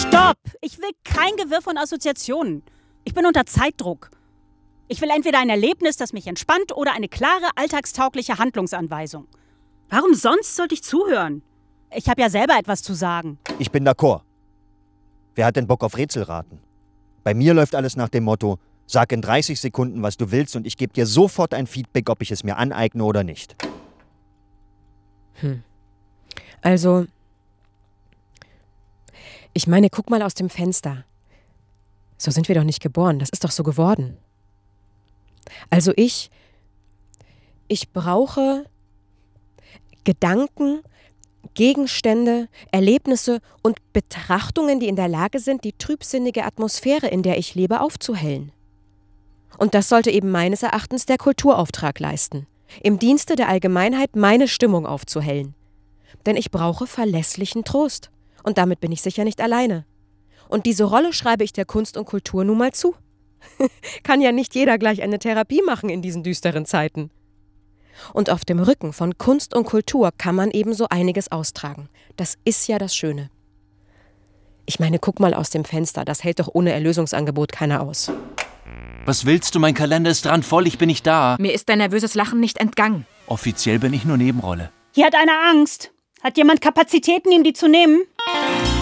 Stopp! Ich will kein Gewirr von Assoziationen. Ich bin unter Zeitdruck. Ich will entweder ein Erlebnis, das mich entspannt, oder eine klare, alltagstaugliche Handlungsanweisung. Warum sonst sollte ich zuhören? Ich habe ja selber etwas zu sagen. Ich bin d'accord. Wer hat denn Bock auf Rätselraten? Bei mir läuft alles nach dem Motto, sag in 30 Sekunden, was du willst und ich gebe dir sofort ein Feedback, ob ich es mir aneigne oder nicht. Also, ich meine, guck mal aus dem Fenster. So sind wir doch nicht geboren, das ist doch so geworden. Also ich brauche Gedanken, Gegenstände, Erlebnisse und Betrachtungen, die in der Lage sind, die trübsinnige Atmosphäre, in der ich lebe, aufzuhellen. Und das sollte eben meines Erachtens der Kulturauftrag leisten, im Dienste der Allgemeinheit meine Stimmung aufzuhellen. Denn ich brauche verlässlichen Trost. Und damit bin ich sicher nicht alleine. Und diese Rolle schreibe ich der Kunst und Kultur nun mal zu. Kann ja nicht jeder gleich eine Therapie machen in diesen düsteren Zeiten. Und auf dem Rücken von Kunst und Kultur kann man eben so einiges austragen. Das ist ja das Schöne. Ich meine, guck mal aus dem Fenster, das hält doch ohne Erlösungsangebot keiner aus. Was willst du? Mein Kalender ist randvoll, ich bin nicht da. Mir ist dein nervöses Lachen nicht entgangen. Offiziell bin ich nur Nebenrolle. Hier hat einer Angst. Hat jemand Kapazitäten, ihm die zu nehmen?